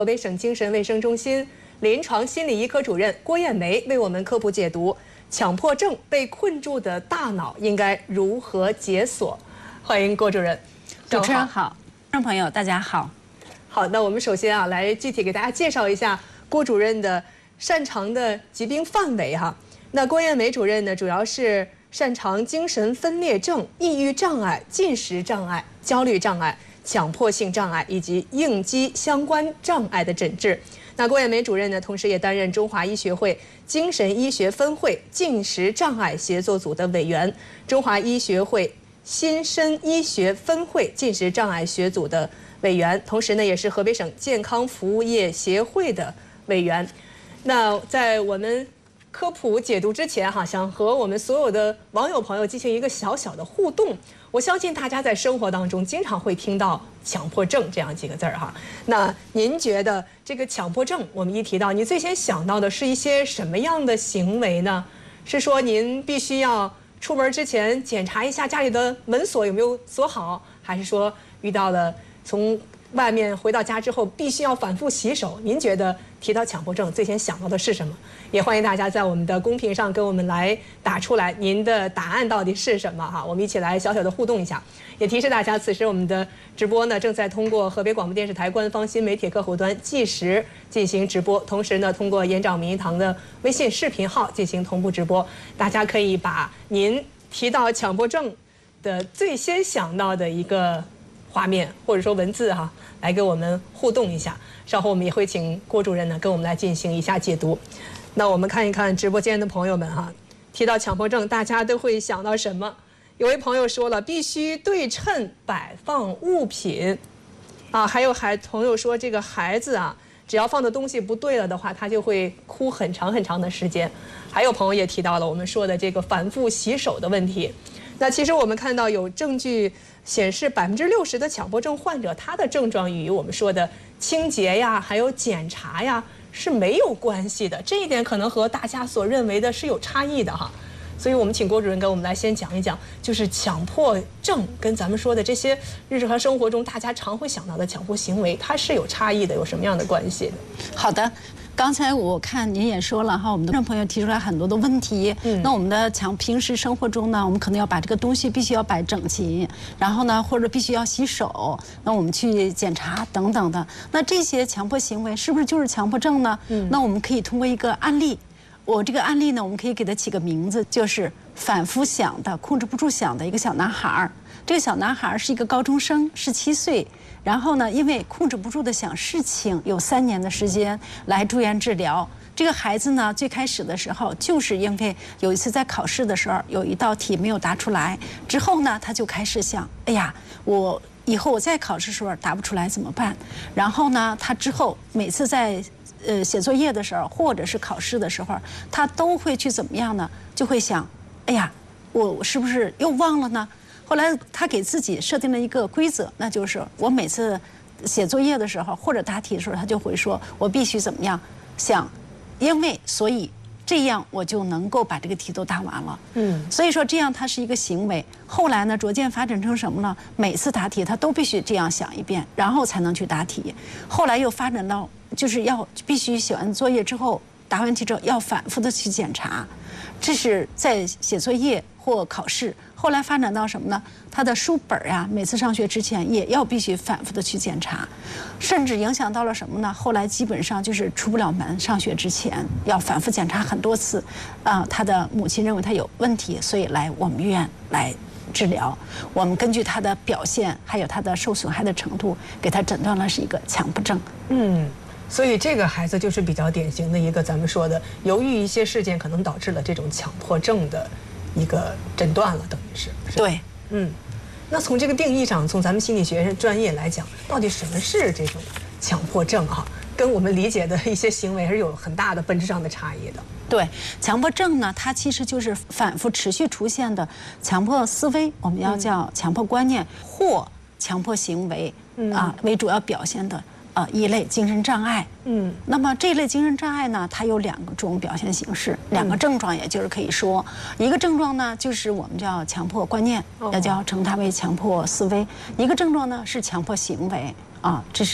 河北省精神卫生中心临床心理医科主任郭艳梅为我们科普解读强迫症被困住的大脑应该如何解锁。欢迎郭主任。 主持人好，观众朋友大家好。 好，那我们首先来具体给大家介绍一下郭主任的擅长的疾病范围哈。那郭艳梅主任呢，主要是擅长精神分裂症、抑郁障碍、进食障碍、焦虑障碍、强迫性障碍以及应激相关障碍的诊治。那郭艳梅主任呢，同时也担任中华医学会精神医学分会进食障碍协作组的委员，中华医学会新生医学分会进食障碍学组的委员，同时呢，也是河北省健康服务业协会的委员。那在我们科普解读之前想和我们所有的网友朋友进行一个小小的互动。我相信大家在生活当中经常会听到强迫症这样几个字儿哈。那您觉得这个强迫症，我们一提到，你最先想到的是一些什么样的行为呢？是说您必须要出门之前检查一下家里的门锁有没有锁好，还是说遇到了从外面回到家之后必须要反复洗手？您觉得提到强迫症最先想到的是什么？也欢迎大家在我们的公屏上跟我们来打出来您的答案到底是什么哈，我们一起来小小的互动一下。也提示大家，此时我们的直播呢正在通过河北广播电视台官方新媒体客户端计时进行直播，同时呢通过延长民意堂的微信视频号进行同步直播。大家可以把您提到强迫症的最先想到的一个画面或者说文字来跟我们互动一下。稍后我们也会请郭主任呢跟我们来进行一下解读。那我们看一看直播间的朋友们提到强迫症大家都会想到什么？有位朋友说了，必须对称摆放物品还有朋友说，这个孩子只要放的东西不对了的话，他就会哭很长很长的时间。还有朋友也提到了我们说的这个反复洗手的问题。那其实我们看到有证据显示，60%的强迫症患者，他的症状与我们说的清洁呀，还有检查呀是没有关系的。这一点可能和大家所认为的是有差异的所以我们请郭主任跟我们来先讲一讲，就是强迫症跟咱们说的这些日常生活中大家常会想到的强迫行为，它是有差异的，有什么样的关系呢？ 好的。刚才我看您也说了我们的观众朋友提出来很多的问题。那我们的平时生活中呢，我们可能要把这个东西必须要摆整齐，然后呢，或者必须要洗手，那我们去检查等等的。那这些强迫行为是不是就是强迫症呢？那我们可以通过一个案例，我这个案例呢，我们可以给它起个名字，就是反复想的、控制不住想的一个小男孩。这个小男孩是一个高中生，17岁。然后呢，因为控制不住的想事情，有3年的时间来住院治疗。这个孩子呢，最开始的时候，就是因为有一次在考试的时候，有一道题没有答出来，之后呢，他就开始想，哎呀，我以后我再考试的时候答不出来怎么办？然后呢，他之后每次在写作业的时候，或者是考试的时候，他都会去怎么样呢？就会想，哎呀，我是不是又忘了呢？后来他给自己设定了一个规则，那就是我每次写作业的时候或者答题的时候，他就会说我必须怎么样想，因为所以这样我就能够把这个题都答完了。所以说这样它是一个行为。后来呢，逐渐发展成什么呢？每次答题他都必须这样想一遍，然后才能去答题。后来又发展到就是必须写完作业之后，答完题之后要反复的去检查，这是在写作业或考试。后来发展到什么呢？他的书本每次上学之前也要必须反复的去检查，甚至影响到了什么呢？后来基本上就是出不了门，上学之前要反复检查很多次。他的母亲认为他有问题，所以来我们医院来治疗。我们根据他的表现还有他的受损害的程度，给他诊断了是一个强迫症。 所以这个孩子就是比较典型的一个咱们说的，由于一些事件可能导致了这种强迫症的一个诊断了，等于是。 对。 那从这个定义上，从咱们心理学专业来讲，到底什么是这种强迫症跟我们理解的一些行为还是有很大的本质上的差异的。 对，强迫症呢，它其实就是反复持续出现的强迫思维，我们要叫强迫观念或强迫行为为主要表现的一类精神障碍。那么这类精神障碍呢，它有2种表现形式，2个症状，也就是可以说，一个症状呢就是我们叫强迫观念，也叫称它为强迫思维；一个症状呢是强迫行为。这是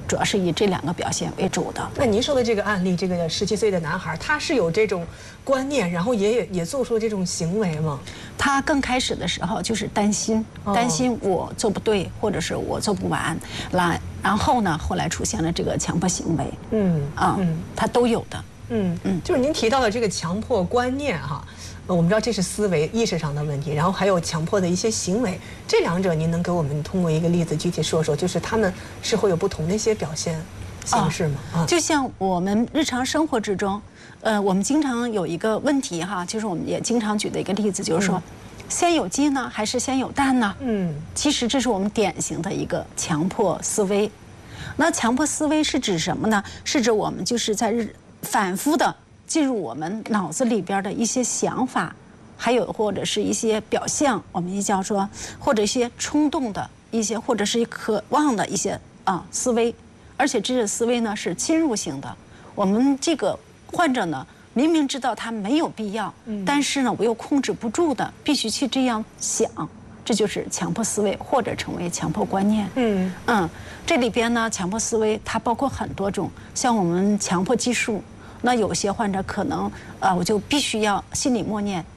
主要是以这2个表现为主的。 那您说的这个案例，这个17岁的男孩，他是有这种观念，然后也做出了这种行为吗？ 他刚开始的时候就是担心我做不对，或者是我做不完，然后呢，后来出现了这个强迫行为，他都有的。 就是您提到的这个强迫观念哈，我们知道这是思维意识上的问题，然后还有强迫的一些行为，这2者您能给我们通过一个例子具体说说，就是他们是会有不同的一些表现形式吗？ 就像我们日常生活之中，我们经常有一个问题哈，就是我们也经常举的一个例子，就是说，先有鸡呢，还是先有蛋呢？其实这是我们典型的一个强迫思维。那强迫思维是指什么呢？是指我们就是在反复的进入我们脑子里边的一些想法，还有或者是一些表象，我们也叫说，或者一些冲动的一些，或者是渴望的一些思维，而且这些思维呢是侵入性的。我们这个患者呢，明明知道他没有必要，但是呢我又控制不住的，必须去这样想。这就是强迫思维，或者称为强迫观念。这里边呢，强迫思维它包括很多种，像我们强迫计数，那有些患者可能我就必须要心里默念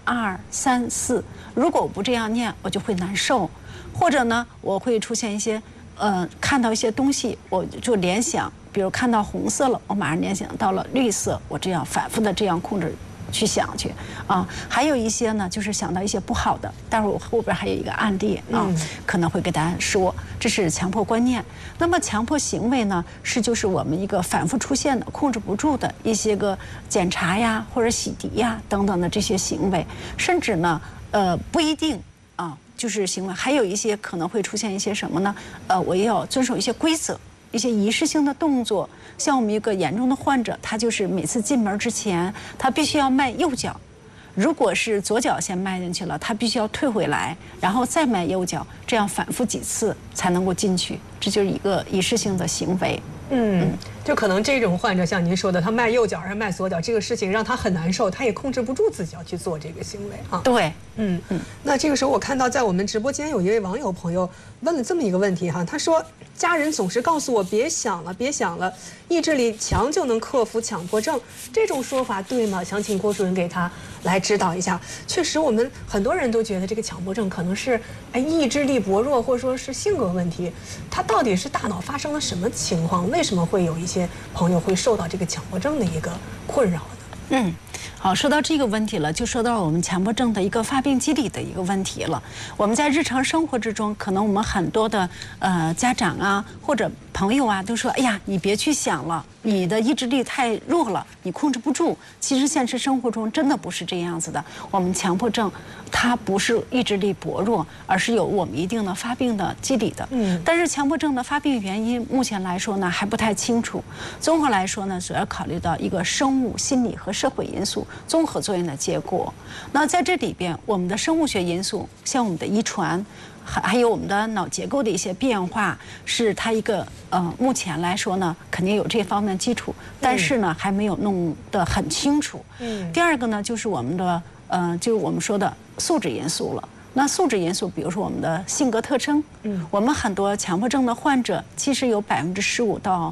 1、2、3、4，如果我不这样念，我就会难受，或者呢，我会出现一些看到一些东西，我就联想，比如看到红色了，我马上联想到了绿色，我这样反复的这样控制。去想去还有一些呢，就是想到一些不好的。待会儿我后边还有一个案例可能会给大家说，这是强迫观念。那么强迫行为呢，就是我们一个反复出现的、控制不住的一些个检查呀，或者洗涤呀等等的这些行为，甚至呢，不一定就是行为，还有一些可能会出现一些什么呢？我也要遵守一些规则。一些仪式性的动作，像我们一个严重的患者，他就是每次进门之前，他必须要迈右脚，如果是左脚先迈进去了，他必须要退回来，然后再迈右脚，这样反复几次才能够进去，这就是一个仪式性的行为。 就可能这种患者像您说的，他迈右脚还是迈左脚，这个事情让他很难受，他也控制不住自己要去做这个行为对， 那这个时候我看到在我们直播间有一位网友朋友问了这么一个问题哈，他说家人总是告诉我别想了，别想了，意志力强就能克服强迫症，这种说法对吗？想请郭主任给他来指导一下。确实，我们很多人都觉得这个强迫症可能是意志力薄弱，或者说是性格问题，它到底是大脑发生了什么情况？为什么会有一些朋友会受到这个强迫症的一个困扰呢？ 好，说到这个问题了，就说到我们强迫症的一个发病机理的一个问题了。我们在日常生活之中，可能我们很多的家长啊或者朋友啊都说，哎呀，你别去想了，你的意志力太弱了，你控制不住。其实现实生活中真的不是这样子的。我们强迫症它不是意志力薄弱，而是有我们一定的发病的机理的。但是强迫症的发病原因目前来说呢还不太清楚。综合来说呢，主要考虑到一个生物、心理和社会因素综合作用的结果。那在这里边，我们的生物学因素，像我们的遗传，还有我们的脑结构的一些变化，是它一个目前来说呢，肯定有这方面的基础，但是呢还没有弄得很清楚。第二个呢，就是我们的就是我们说的素质因素了。那素质因素，比如说我们的性格特征，我们很多强迫症的患者，其实有15%到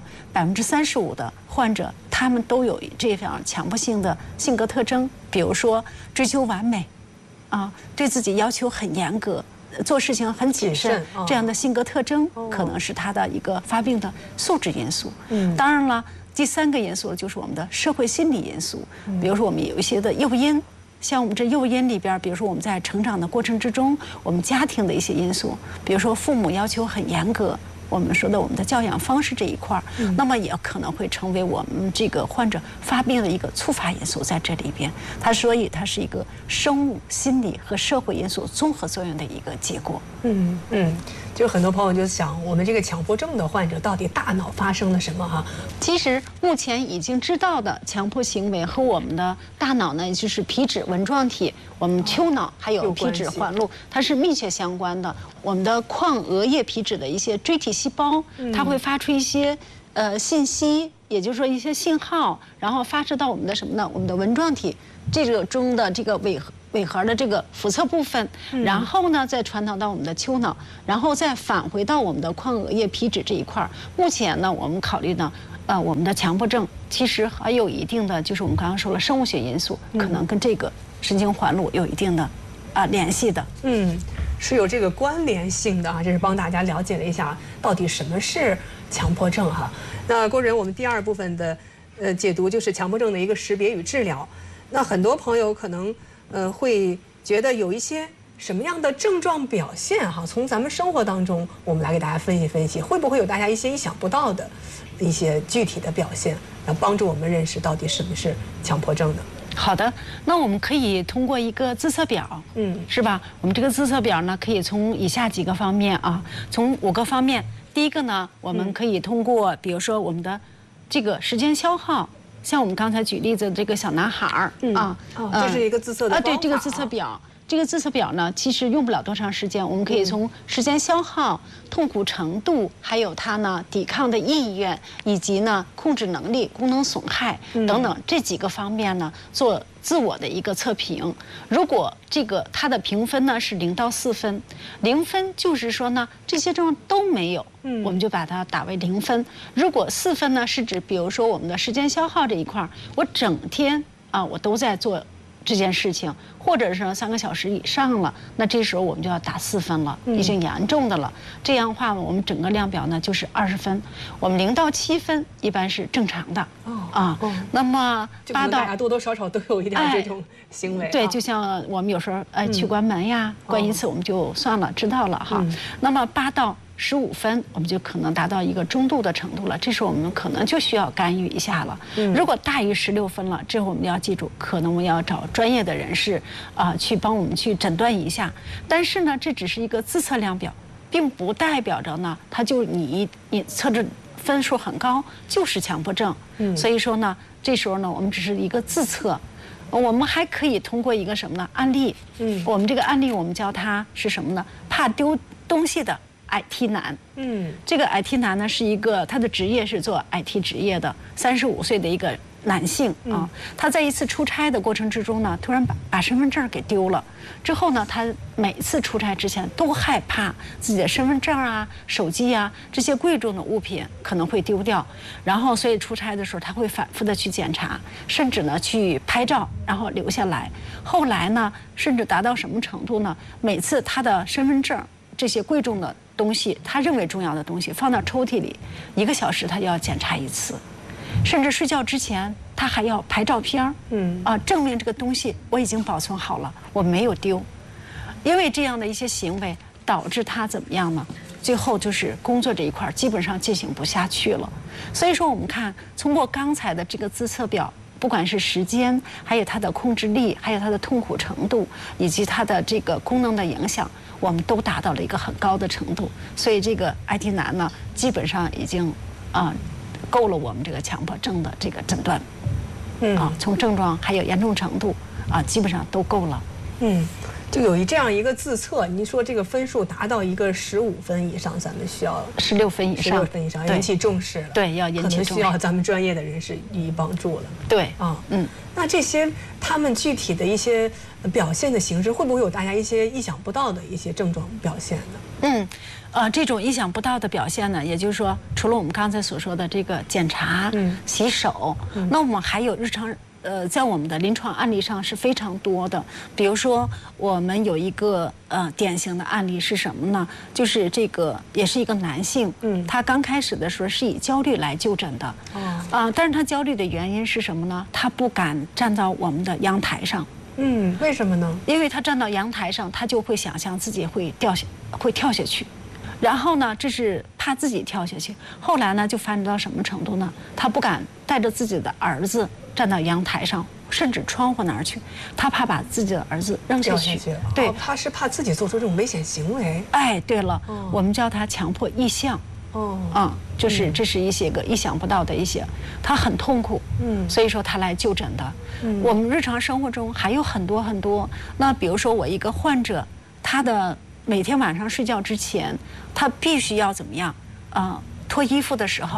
35%的患者，他们都有这样强迫性的性格特征，比如说追求完美，对自己要求很严格，做事情很谨慎，这样的性格特征可能是他的一个发病的素质因素。当然了，第3个因素就是我们的社会心理因素，比如说我们有一些的诱因。像我们这诱因里边，比如说我们在成长的过程之中，我们家庭的一些因素，比如说父母要求很严格，我们说的我们的教养方式这一块，那么也可能会成为我们这个患者发病的一个触发因素在这里边。所以它是一个生物、心理和社会因素综合作用的一个结果。 就很多朋友就想，我们这个强迫症的患者到底大脑发生了什么哈？ 其实目前已经知道的强迫行为和我们的大脑呢，就是皮质纹状体、我们丘脑还有皮质环路，它是密切相关的。我们的眶额叶皮质的一些锥体细胞，它会发出一些信息，也就是说一些信号，然后发射到我们的什么呢？我们的纹状体这个中的这个尾核的这个腹侧部分，然后呢再传导到我们的丘脑，然后再返回到我们的眶额叶皮质这一块。目前呢，我们考虑呢，我们的强迫症其实还有一定的，就是我们刚刚说了生物学因素，可能跟这个神经环路有一定的联系的。 是有这个关联性的啊，这是帮大家了解了一下到底什么是强迫症哈。那郭主任，我们第二部分的解读就是强迫症的一个识别与治疗。那很多朋友可能会觉得有一些什么样的症状表现哈，从咱们生活当中我们来给大家分析分析，会不会有大家一些意想不到的一些具体的表现，来帮助我们认识到底什么是强迫症呢？ 好的，那我们可以通过一个自测表，是吧？我们这个自测表呢，可以从以下几个方面啊，从5个方面。第一个呢，我们可以通过，比如说我们的这个时间消耗，像我们刚才举例子这个小男孩儿这是一个自测的方法对，这个自测表。这个自测表呢，其实用不了多长时间，我们可以从时间消耗、痛苦程度，还有它呢抵抗的意愿，以及呢控制能力、功能损害等等这几个方面呢做自我的一个测评。如果这个它的评分呢是0到4分，0分就是说呢这些症状都没有，我们就把它打为0分。如果4分呢是指，比如说我们的时间消耗这一块，我整天我都在做这件事情，或者是3个小时以上了，那这时候我们就要打4分了，已经严重的了。这样的话，我们整个量表呢就是20分。我们0到7分一般是正常的那么8到大家多多少少都有一点这种行为。 对，就像我们有时候去关门呀，关一次我们就算了，知道了哈。那么8到15分，我们就可能达到一个中度的程度了，这时候我们可能就需要干预一下了。如果大于16分了，这我们要记住，可能我们要找专业的人士去帮我们去诊断一下。但是呢，这只是一个自测量表，并不代表着呢，它就你测着分数很高就是强迫症。所以说呢，这时候呢，我们只是一个自测。我们还可以通过一个什么呢？案例。我们这个案例我们叫它是什么呢？怕丢东西的IT 男，这个 IT 男呢是一个他的职业是做 IT 职业的，35岁的一个男性他在一次出差的过程之中呢，突然把身份证给丢了。之后呢，他每次出差之前都害怕自己的身份证手机这些贵重的物品可能会丢掉，然后所以出差的时候他会反复的去检查，甚至呢去拍照，然后留下来。后来呢，甚至达到什么程度呢？每次他的身份证这些贵重的东西，他认为重要的东西放到抽屉里，1个小时他就要检查1次，甚至睡觉之前他还要拍照片证明这个东西我已经保存好了，我没有丢。因为这样的一些行为导致他怎么样呢？最后就是工作这一块基本上进行不下去了。所以说我们看通过刚才的这个自测表，不管是时间，还有它的控制力，还有它的痛苦程度，以及它的这个功能的影响，我们都达到了一个很高的程度。所以这个 IT 男呢，基本上已经够了我们这个强迫症的这个诊断。从症状还有严重程度基本上都够了。 就有这样一个自测，您说这个分数达到一个15分以上，咱们需要 16分以上， 引起重视了。 对，要引起重视， 可能需要咱们专业的人士予以帮助了。 对， 那这些他们具体的一些表现的形式，会不会有大家一些意想不到的一些症状表现呢？ 这种意想不到的表现呢，也就是说，除了我们刚才所说的这个检查、洗手，那我们还有日常。在我们的临床案例上是非常多的。比如说，我们有一个典型的案例是什么呢？就是这个也是一个男性，他刚开始的时候是以焦虑来就诊的，但是他焦虑的原因是什么呢？他不敢站到我们的阳台上。 为什么呢？ 因为他站到阳台上，他就会想象自己会跳下去。然后呢，这是怕自己跳下去。后来呢，就发展到什么程度呢？他不敢带着自己的儿子站到阳台上，甚至窗户那儿去，他怕把自己的儿子扔下去。 对，他是怕自己做出这种危险行为。 对了，我们叫他强迫意向。就是这是一些个意想不到的一些，他很痛苦。所以说他来就诊的。我们日常生活中还有很多很多。那比如说我一个患者，他的每天晚上睡觉之前，他必须要怎么样？脱衣服的时候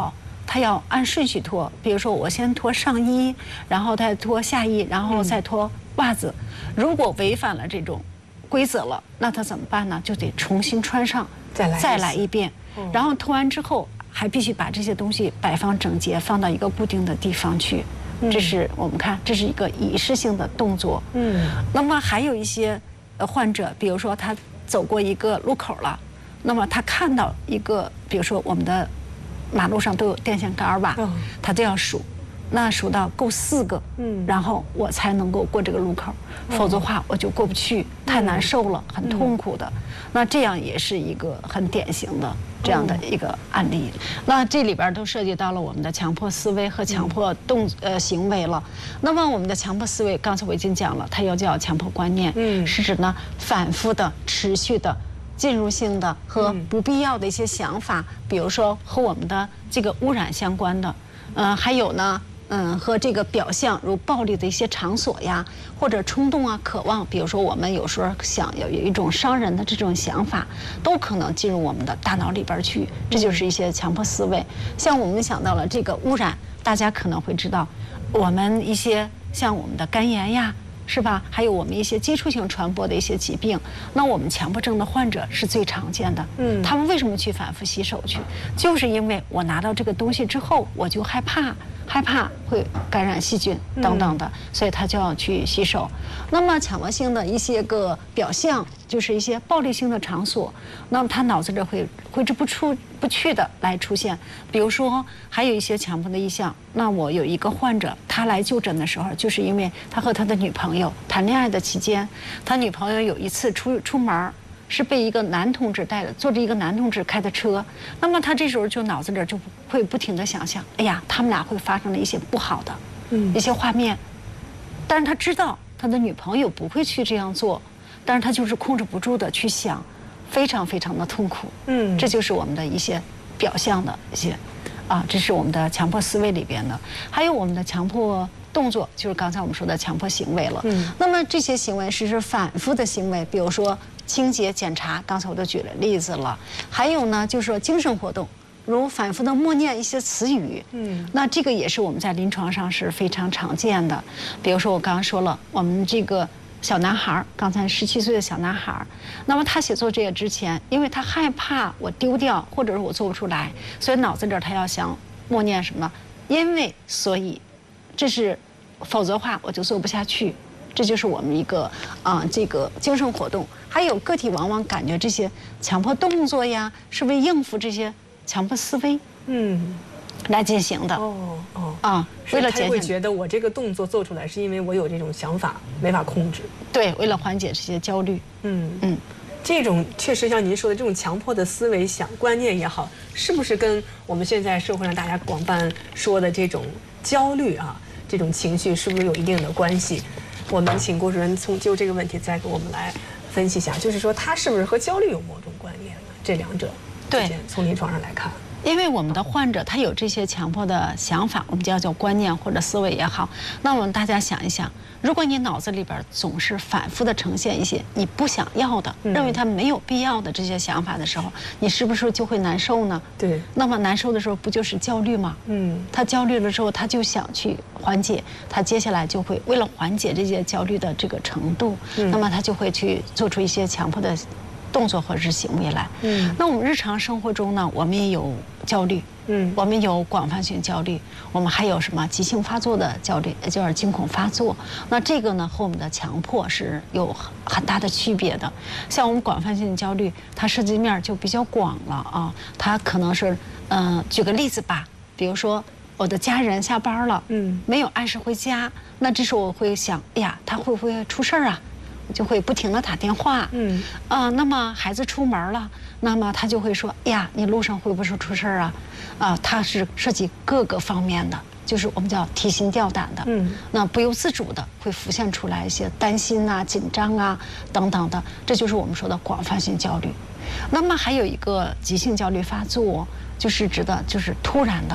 他要按顺序脱，比如说我先脱上衣，然后再脱下衣，然后再脱袜子。如果违反了这种规则了，那他怎么办呢？就得重新穿上，再来一遍。然后脱完之后，还必须把这些东西摆放整洁，放到一个固定的地方去。这是我们看，这是一个仪式性的动作。那么还有一些患者，比如说他走过一个路口了，那么他看到一个，比如说我们的马路上都有电线杆吧，他都要数。那数到够4个，然后我才能够过这个路口，否则的话我就过不去，太难受了，很痛苦的。那这样也是一个很典型的这样的一个案例。那这里边都涉及到了我们的强迫思维和强迫行为了。那么我们的强迫思维，刚才我已经讲了，它又叫强迫观念，是指呢反复的、持续的。进入性的和不必要的一些想法，比如说和我们的这个污染相关的，还有呢，和这个表象如暴力的一些场所呀，或者冲动啊、渴望，比如说我们有时候想有一种伤人的这种想法，都可能进入我们的大脑里边去，这就是一些强迫思维。像我们想到了这个污染，大家可能会知道，我们一些像我们的肝炎呀。是吧？还有我们一些接触性传播的一些疾病，那我们强迫症的患者是最常见的。他们为什么去反复洗手去？就是因为我拿到这个东西之后，我就害怕会感染细菌等等的，所以他就要去洗手。那么强迫性的一些个表象，就是一些暴力性的场所，那么他脑子里会挥之不去的来出现。比如说，还有一些强迫的意向。那我有一个患者，他来就诊的时候，就是因为他和他的女朋友谈恋爱的期间，他女朋友有一次出门，是被一个男同志带的，坐着一个男同志开的车。那么他这时候就脑子里就会不停地想象，哎呀，他们俩会发生了一些不好的一些画面。但是他知道他的女朋友不会去这样做，但是他就是控制不住的去想，非常非常的痛苦。这就是我们的一些表象的一些。这是我们的强迫思维里边的，还有我们的强迫动作，就是刚才我们说的强迫行为了。那么这些行为是反复的行为，比如说清洁检查，刚才我都举了例子了。还有呢，就是说精神活动，如反复的默念一些词语。那这个也是我们在临床上是非常常见的。比如说我刚刚说了，我们这个小男孩，刚才17岁的小男孩，那么他写作这个之前，因为他害怕我丢掉，或者是我做不出来，所以脑子里他要想默念什么？因为所以，这是，否则的话我就做不下去。这就是我们一个这个精神活动。还有个体往往感觉这些强迫动作呀，是为应付这些强迫思维来进行的。 为了他会觉得我这个动作做出来是因为我有这种想法没法控制。 对，为了缓解这些焦虑。 这种确实像您说的这种强迫的思维观念也好，是不是跟我们现在社会上大家广泛说的这种焦虑这种情绪是不是有一定的关系？我们请郭主任就这个问题再给我们来分析一下，就是说他是不是和焦虑有某种关联呢？这两者之间从临床上来看。 因为我们的患者他有这些强迫的想法，我们叫观念或者思维也好，那我们大家想一想，如果你脑子里边总是反复的呈现一些你不想要的、认为它没有必要的这些想法的时候，你是不是就会难受呢？ 对。 那么难受的时候不就是焦虑吗？他焦虑了之后，他就想去缓解，他接下来就会为了缓解这些焦虑的这个程度，那么他就会去做出一些强迫的动作或者是行为来。那我们日常生活中呢，我们也有焦虑，我们有广泛性焦虑，我们还有什么急性发作的焦虑，也就是惊恐发作。那这个呢和我们的强迫是有很大的区别的。像我们广泛性焦虑，它涉及面就比较广了它可能是举个例子吧，比如说我的家人下班了，没有按时回家，那这时候我会想，哎呀，他会不会出事儿啊？就会不停地打电话，那么孩子出门了，那么他就会说，哎呀，你路上会不会出事儿啊？他是涉及各个方面的，就是我们叫提心吊胆的，那不由自主的会浮现出来一些担心紧张等等的，这就是我们说的广泛性焦虑。那么还有一个急性焦虑发作，就是指的就是突然的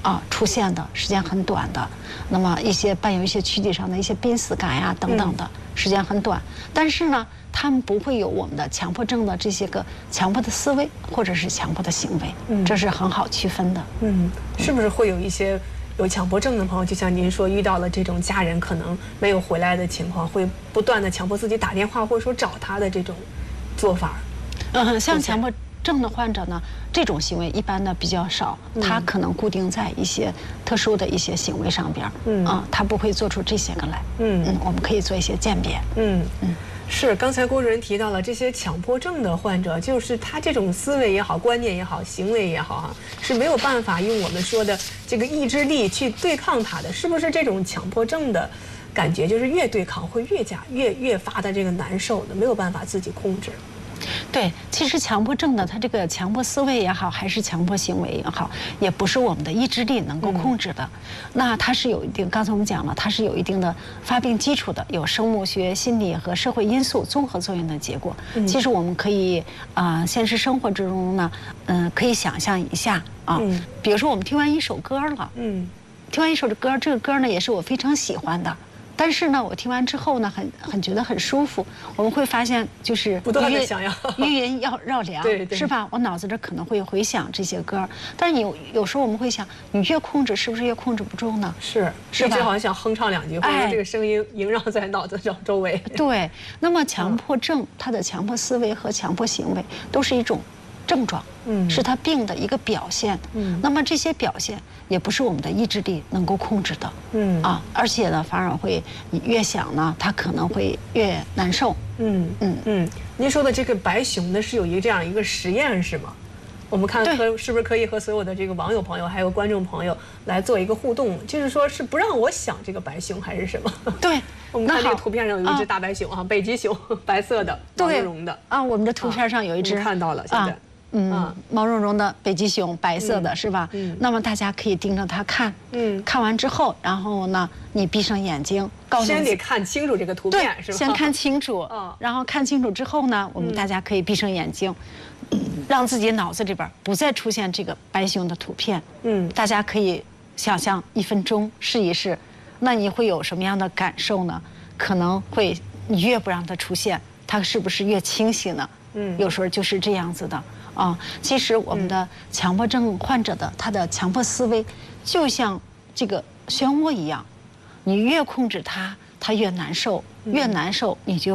出现的时间很短的，那么伴有一些躯体上的一些濒死感呀等等的，时间很短，但是呢，他们不会有我们的强迫症的这些个强迫的思维或者是强迫的行为，这是很好区分的。 是不是会有一些有强迫症的朋友，就像您说遇到了这种家人可能没有回来的情况，会不断的强迫自己打电话或者说找他的这种做法？ 像强迫症的患者呢，这种行为一般的比较少，他可能固定在一些特殊的一些行为上边，他不会做出这些个来，我们可以做一些鉴别， 是，刚才郭主任提到了这些强迫症的患者，就是他这种思维也好、观念也好、行为也好，是没有办法用我们说的这个意志力去对抗他的，是不是这种强迫症的感觉就是越对抗会越发的这个难受的，没有办法自己控制？ 对，其实强迫症呢，它这个强迫思维也好，还是强迫行为也好，也不是我们的意志力能够控制的。那它是有一定，刚才我们讲了，它是有一定的发病基础的，有生物学、心理和社会因素综合作用的结果。其实我们可以现实生活之中呢，可以想象一下比如说我们听完一首歌了，听完一首歌，这个歌呢也是我非常喜欢的。但是呢，我听完之后呢，很觉得很舒服。我们会发现，就是不断的想要余音绕梁，是吧？我脑子这可能会回想这些歌，但是有时候我们会想，你越控制，是不是越控制不住呢？ 是吧？好像想哼唱两句，或者这个声音萦绕在脑子周围。 对，那么强迫症，它的强迫思维和强迫行为都是一种症状，是他病的一个表现。那么这些表现也不是我们的意志力能够控制的。而且呢，反而会你越想呢，他可能会越难受。 您说的这个白熊呢，是有这样一个实验是吗？我们看是不是可以和所有的这个网友朋友还有观众朋友来做一个互动？就是说是不让我想这个白熊还是什么？ 对， 我们看这个图片上有一只大白熊北极熊，白色的，毛茸茸的我们的图片上有一只， 看到了现在。 毛茸茸的北极熊，白色的是吧？那么大家可以盯着它看，看完之后，然后呢，你闭上眼睛， 先得看清楚这个图片，是吧？ 先看清楚，然后看清楚之后呢，我们大家可以闭上眼睛，让自己脑子里边不再出现这个白熊的图片。大家可以想象1分钟试一试，那你会有什么样的感受呢？可能会，你越不让它出现，它是不是越清晰呢？有时候就是这样子的。其实我们的强迫症患者的他的强迫思维，就像这个漩涡一样，你越控制它，它越难受，越难受你就